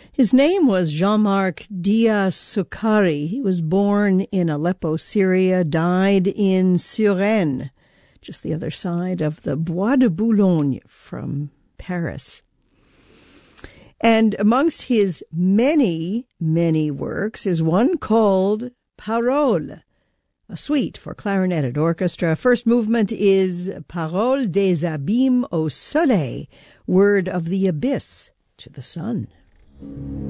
His name was Jean-Marc Diaz-Sucari. He was born in Aleppo, Syria, died in Suresnes, just the other side of the Bois de Boulogne from Paris. And amongst his many, many works is one called Paroles, a suite for clarinet and orchestra. First movement is Paroles des abîmes au soleil, word of the abyss to the sun.